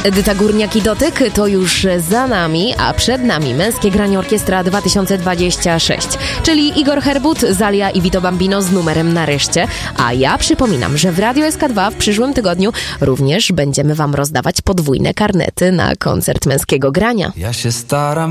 Edyta Górniak i Dotyk to już za nami, a przed nami Męskie Granie Orkiestra 2026, czyli Igor Herbut, Zalia i Vito Bambino z numerem Nareszcie. A ja przypominam, że w Radio SK2 w przyszłym tygodniu również będziemy Wam rozdawać podwójne karnety na koncert Męskiego Grania. Ja się staram